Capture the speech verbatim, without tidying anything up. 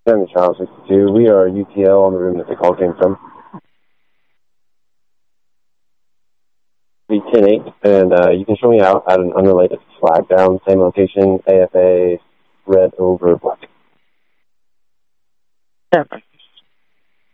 Seven Child sixty-two. We are U T L on the room that the call came from. Be ten eight, and uh, you can show me out at an unrelated flag down, same location, A F A, red over black. Seven.